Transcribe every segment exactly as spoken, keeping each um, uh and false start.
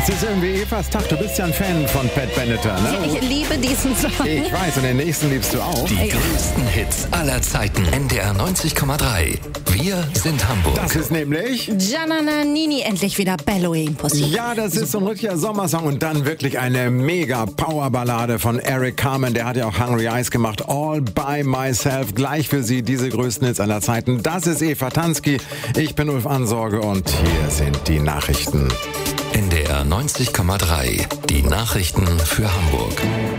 Es ist irgendwie Evas Tag. Du bist ja ein Fan von Pat Benatar, ne? Ich, ich liebe diesen Song. Ich weiß, und den nächsten liebst du auch. Die größten Hits aller Zeiten. N D R neunzig Komma drei. Wir sind Hamburg. Das ist nämlich... Gianna Nannini, endlich wieder Bello e Impossibile. Ja, das ist so ein richtiger Sommersong und dann wirklich eine mega Powerballade von Eric Carmen. Der hat ja auch Hungry Eyes gemacht. All by myself. Gleich für Sie diese größten Hits aller Zeiten. Das ist Eva Tansky. Ich bin Ulf Ansorge und hier sind die Nachrichten. N D R neunzig Komma drei. Die Nachrichten für Hamburg.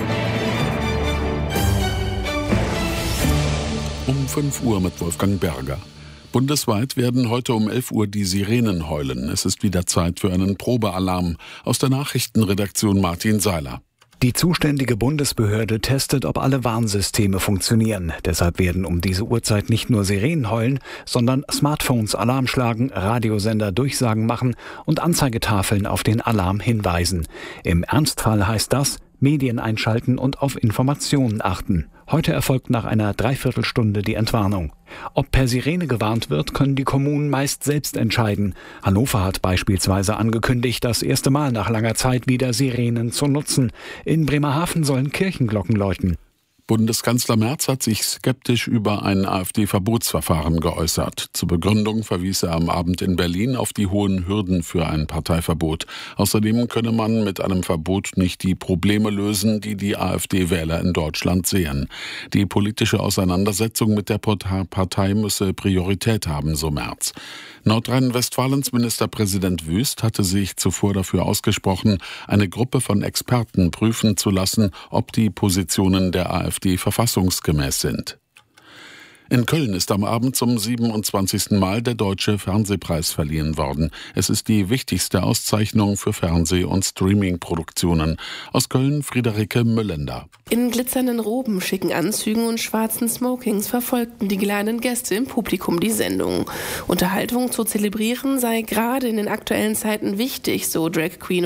Um fünf Uhr mit Wolfgang Berger. Bundesweit werden heute um elf Uhr die Sirenen heulen. Es ist wieder Zeit für einen Probealarm. Aus der Nachrichtenredaktion Martin Seiler. Die zuständige Bundesbehörde testet, ob alle Warnsysteme funktionieren. Deshalb werden um diese Uhrzeit nicht nur Sirenen heulen, sondern Smartphones Alarm schlagen, Radiosender Durchsagen machen und Anzeigetafeln auf den Alarm hinweisen. Im Ernstfall heißt das, Medien einschalten und auf Informationen achten. Heute erfolgt nach einer Dreiviertelstunde die Entwarnung. Ob per Sirene gewarnt wird, können die Kommunen meist selbst entscheiden. Hannover hat beispielsweise angekündigt, das erste Mal nach langer Zeit wieder Sirenen zu nutzen. In Bremerhaven sollen Kirchenglocken läuten. Bundeskanzler Merz hat sich skeptisch über ein AfD-Verbotsverfahren geäußert. Zur Begründung verwies er am Abend in Berlin auf die hohen Hürden für ein Parteiverbot. Außerdem könne man mit einem Verbot nicht die Probleme lösen, die die AfD-Wähler in Deutschland sehen. Die politische Auseinandersetzung mit der Partei müsse Priorität haben, so Merz. Nordrhein-Westfalens Ministerpräsident Wüst hatte sich zuvor dafür ausgesprochen, eine Gruppe von Experten prüfen zu lassen, ob die Positionen der AfD verfassungsgemäß sind. In Köln ist am Abend zum siebenundzwanzigsten Mal der Deutsche Fernsehpreis verliehen worden. Es ist die wichtigste Auszeichnung für Fernseh- und Streaming-Produktionen. Aus Köln Friederike Müllender. In glitzernden Roben, schicken Anzügen und schwarzen Smokings verfolgten die geladenen Gäste im Publikum die Sendung. Unterhaltung zu zelebrieren sei gerade in den aktuellen Zeiten wichtig, so Drag Queen